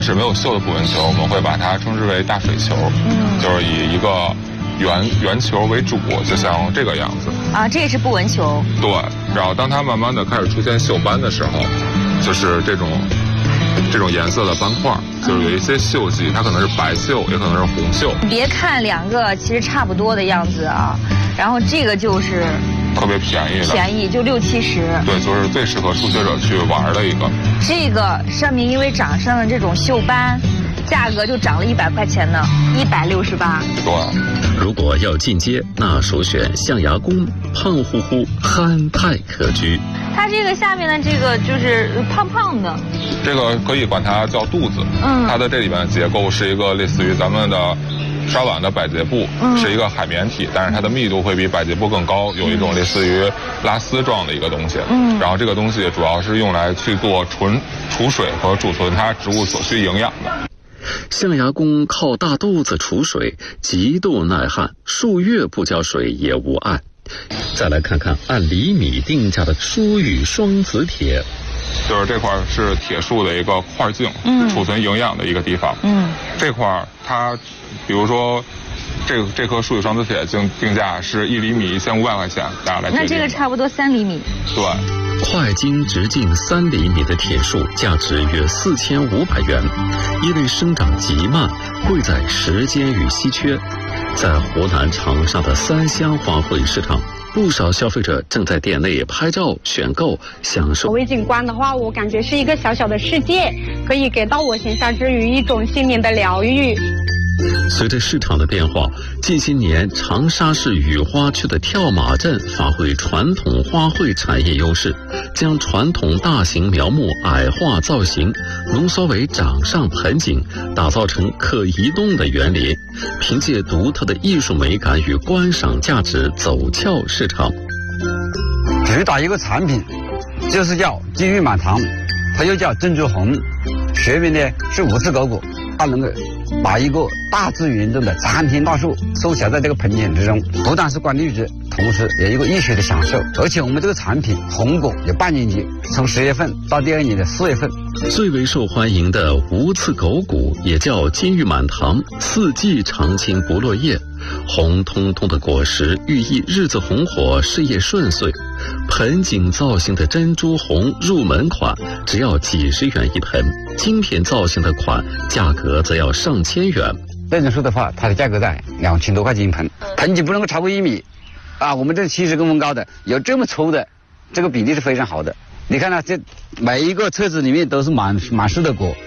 是没有锈的捕蚊球，我们会把它称之为大水球，就是以一个圆球为主，就像这个样子。 啊，这也是捕蚊球。 对，然后当它慢慢的开始出现锈斑的时候，就是这种颜色的斑块，就是有一些锈迹，它可能是白锈，也可能是红锈。 别看两个其实差不多的样子啊，然后这个就是特别便宜的， 便宜就60、70。 对，就是最适合初学者去玩的一个。 这个上面因为长上了这种锈斑，价格就涨了100块钱呢，168。 对， 如果要进阶，那首选象牙宫，胖乎乎，憨态可掬。 它这个下面的这个就是胖胖的， 这个可以管它叫肚子。它的这里面的结构是一个类似于咱们的刷碗的百洁布，是一个海绵体，但是它的密度会比百洁布更高，有一种类似于拉丝状的一个东西。然后这个东西主要是用来去做储水和储存它植物所需营养的。 象牙宫靠大肚子储水，极度耐旱，数月不浇水也无碍。再来看看按厘米定价的疏羽双子铁， 就是这块是铁树的一个块茎，储存营养的一个地方。这块它，比如说这棵树羽双子铁定价是1厘米1500块钱，大家来决定。 那这个差不多3厘米。 对。 块茎直径3厘米的铁树，价值约4500元，因为生长极慢，贵在时间与稀缺。在湖南长沙的三湘花卉市场，不少消费者正在店内拍照选购，享受。 微景观的话，我感觉是一个小小的世界，可以给到我闲暇之余一种心灵的疗愈。 随着市场的变化，近些年长沙市雨花区的跳马镇发挥传统花卉产业优势，将传统大型苗木矮化造型浓缩为掌上盆景，打造成可移动的园林，凭借独特的艺术美感与观赏价值走俏市场。 主打一个产品就是叫金玉满堂，它又叫珍珠红，学名呢是五刺狗果，它能够把一个大自然中的参天大树收藏在这个盆景之中，不但是观绿植，同时也有一个艺术的享受。而且我们这个产品红果有半年期，从10月份到第2年的4月份。 最为受欢迎的无刺狗骨也叫金玉满堂，4季常青不落叶，红彤彤的果实寓意日子红火，事业顺遂。盆景造型的珍珠红入门款只要几十元一盆，精品造型的款价格则要上千元。 这种树的话，它的价格在2000多块钱一盆，盆景不能够超过1米啊。我们这70公分高的，有这么粗的，这个比例是非常好的。你看这每一个册子里面都是满树的果。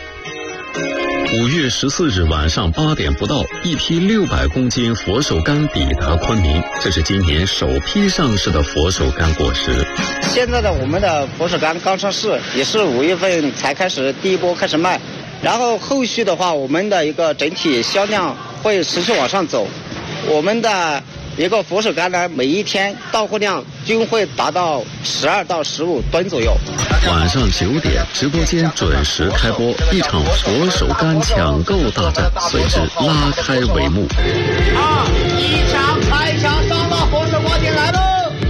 5月14日晚上8点不到，一批600公斤佛手柑抵达昆明，这是今年首批上市的佛手柑果实。 现在的我们的佛手柑刚上市，也是5月份才开始第一波开始卖，然后后续的话，我们的一个整体销量会持续往上走。我们的一个佛手柑呢，每一天到货量均会达到12到15吨左右。 晚上9点，直播间准时开播，一场佛手柑抢购大战随之拉开帷幕。 一场开抢上了佛手柑进来喽！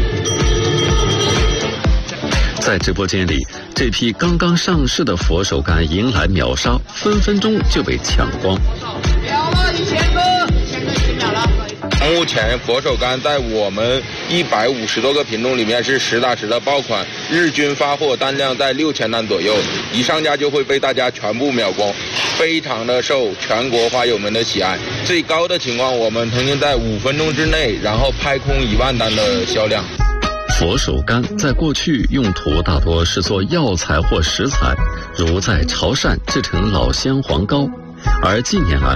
在直播间里，这批刚刚上市的佛手柑迎来秒杀，分分钟就被抢光。 秒了1000个，1000个秒了。 目前佛手柑在我们150多个品种里面是实打实的爆款，日均发货单量在6000单左右，一上架就会被大家全部秒光，非常的受全国花友们的喜爱。最高的情况，我们曾经在5分钟之内，然后拍空1万单的销量。 佛手柑在过去用途大多是做药材或食材，如在潮汕制成老姜黄膏，而近年来